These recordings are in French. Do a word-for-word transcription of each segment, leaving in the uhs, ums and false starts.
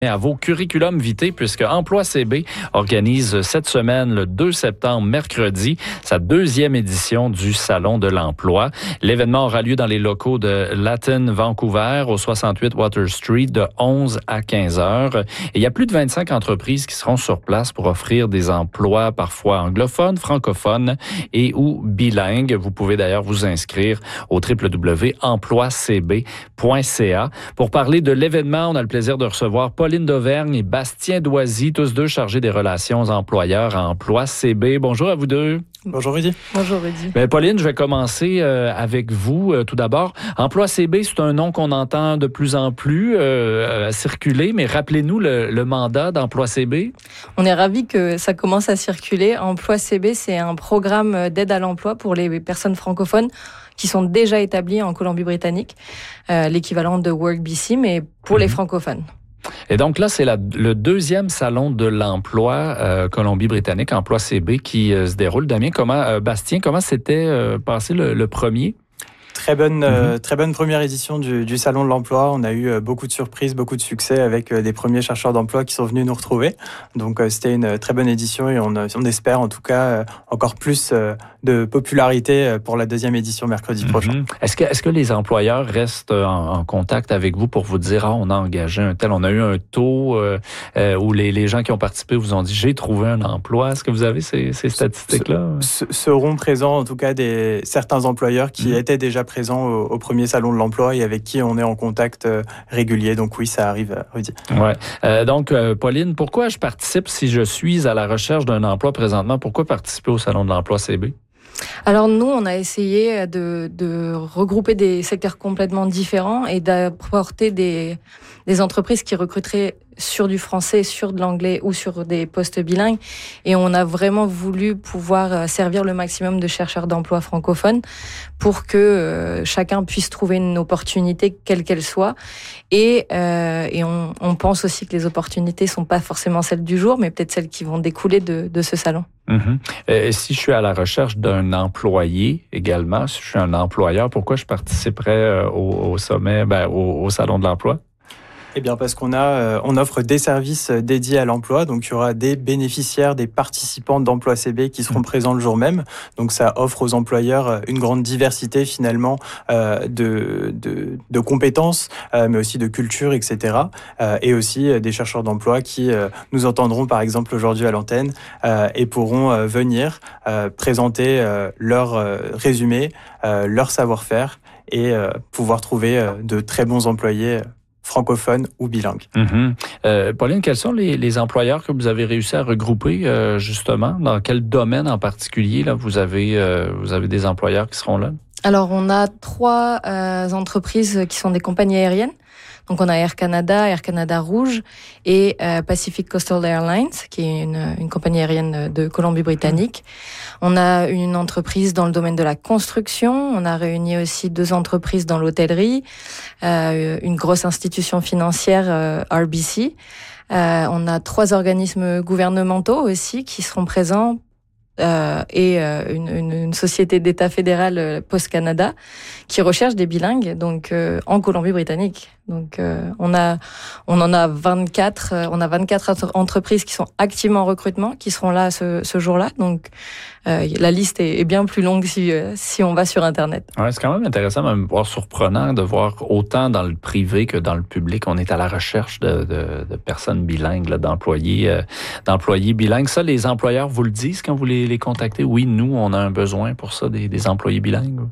à vos curriculum vitae, puisque Emploi C B organise cette semaine, le deux septembre, mercredi, sa deuxième édition du Salon de l'Emploi. L'événement aura lieu dans les locaux de Latin Vancouver, au soixante-huit Water Street, de onze à quinze heures. Et il y a plus de vingt-cinq entreprises qui seront sur place pour offrir des emplois parfois anglophones, francophones et ou bilingues. Vous pouvez d'ailleurs vous inscrire au w w w point emploi c b point c a. Pour parler de l'événement, on a le plaisir de recevoir Pauline Dauvergne et Bastien Doisy, tous deux chargés des relations employeurs à Emploi C B. Bonjour à vous deux. Bonjour Rudy. Bonjour Rudy. Bien, Pauline, je vais commencer euh, avec vous euh, tout d'abord. Emploi C B, c'est un nom qu'on entend de plus en plus euh, à circuler, mais rappelez-nous le, le mandat d'Emploi C B. On est ravis que ça commence à circuler. Emploi C B, c'est un programme d'aide à l'emploi pour les personnes francophones qui sont déjà établies en Colombie-Britannique, euh, l'équivalent de Work B C, mais pour mmh. les francophones. Et donc là, c'est la, le deuxième salon de l'emploi euh, Colombie-Britannique, Emploi C B, qui euh, se déroule. Damien, comment, euh, Bastien, comment s'était euh, passé le, le premier? Très bonne, euh, très bonne première édition du, du Salon de l'Emploi. On a eu euh, beaucoup de surprises, beaucoup de succès avec euh, des premiers chercheurs d'emploi qui sont venus nous retrouver. Donc euh, c'était une très bonne édition et on, on espère en tout cas euh, encore plus euh, de popularité pour la deuxième édition mercredi mm-hmm. prochain. Est-ce que, est-ce que les employeurs restent en, en contact avec vous pour vous dire « Ah, on a engagé un tel, on a eu un taux euh, euh, où les, les gens qui ont participé vous ont dit « J'ai trouvé un emploi ». Est-ce que vous avez ces, ces statistiques-là? Ce, seront présents en tout cas des, certains employeurs qui mm-hmm. étaient déjà présents au, au premier salon de l'emploi et avec qui on est en contact euh, régulier. Donc oui, ça arrive, Rudy. Ouais. Euh, donc, euh, Pauline, pourquoi je participe si je suis à la recherche d'un emploi présentement? Pourquoi participer au Salon de l'Emploi C B? Alors nous, on a essayé de, de regrouper des secteurs complètement différents et d'apporter des, des entreprises qui recruteraient sur du français, sur de l'anglais ou sur des postes bilingues. Et on a vraiment voulu pouvoir servir le maximum de chercheurs d'emploi francophones pour que euh, chacun puisse trouver une opportunité, quelle qu'elle soit. Et, euh, et on, on pense aussi que les opportunités sont pas forcément celles du jour, mais peut-être celles qui vont découler de, de ce salon. Mm-hmm. Euh, si je suis à la recherche d'un employé également, si je suis un employeur, pourquoi je participerais au, au sommet, ben, au, au Salon de l'Emploi? Eh bien, parce qu'on a, euh, on offre des services dédiés à l'emploi. Donc, il y aura des bénéficiaires, des participants d'Emploi C B qui seront mmh. présents le jour même. Donc, ça offre aux employeurs une grande diversité, finalement, euh, de, de, de compétences, euh, mais aussi de culture, et cetera. Euh, et aussi euh, des chercheurs d'emploi qui euh, nous entendront, par exemple, aujourd'hui à l'antenne euh, et pourront euh, venir euh, présenter euh, leur euh, résumé, euh, leur savoir-faire et euh, pouvoir trouver euh, de très bons employés francophones ou bilingues. Mm-hmm. Euh, Pauline, quels sont les, les employeurs que vous avez réussi à regrouper, euh, justement? Dans quel domaine en particulier là, vous avez, euh, vous avez des employeurs qui seront là? Alors, on a trois euh, entreprises qui sont des compagnies aériennes. Donc, on a Air Canada, Air Canada Rouge et euh, Pacific Coastal Airlines, qui est une, une compagnie aérienne de Colombie-Britannique. On a une entreprise dans le domaine de la construction. On a réuni aussi deux entreprises dans l'hôtellerie, euh, une grosse institution financière, euh, R B C. Euh, on a trois organismes gouvernementaux aussi qui seront présents. Euh, et euh, une, une, une société d'État fédéral, euh, Post Canada, qui recherche des bilingues donc euh, en Colombie-Britannique. Donc euh, on a on en a vingt-quatre, euh, on a vingt-quatre entreprises qui sont activement en recrutement, qui seront là ce, ce jour-là. Donc euh, la liste est, est bien plus longue si euh, si on va sur Internet. Ouais, c'est quand même intéressant, même voire surprenant de voir autant dans le privé que dans le public, on est à la recherche de, de, de personnes bilingues, là, d'employés euh, d'employés bilingues. Ça, les employeurs vous le disent quand vous les les contacter? Oui, nous, on a un besoin pour ça, des, des employés bilingues.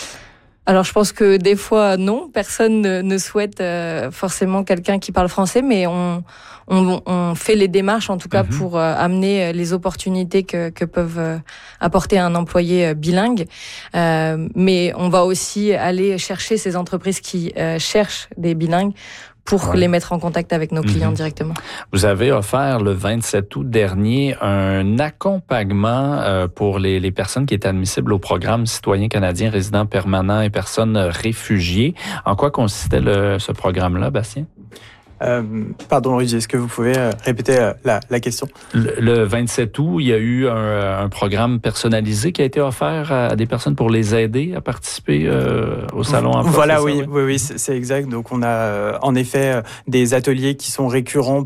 Alors, je pense que des fois, non. Personne ne, ne souhaite euh, forcément quelqu'un qui parle français, mais on, on, on fait les démarches, en tout cas, mm-hmm. pour euh, amener les opportunités que, que peuvent euh, apporter un employé euh, bilingue. Euh, mais on va aussi aller chercher ces entreprises qui euh, cherchent des bilingues pour ouais. les mettre en contact avec nos clients mmh. directement. Vous avez offert le vingt-sept août dernier un accompagnement euh, pour les, les personnes qui étaient admissibles au programme citoyens canadiens résidents permanents et personnes réfugiées. En quoi consistait le, ce programme-là, Bastien? Euh, pardon, Luigi, est-ce que vous pouvez répéter la, la question? Le, le vingt-sept août, il y a eu un, un programme personnalisé qui a été offert à des personnes pour les aider à participer euh, au Salon Emploi. Voilà, ça, oui, oui, oui, oui, c'est exact. Donc, on a en effet des ateliers qui sont récurrents